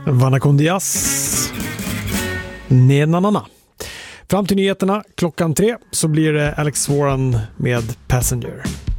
Vanakkon Dias. Nenanana. Fram till nyheterna klockan 3 så blir det Alex Warren med Passenger.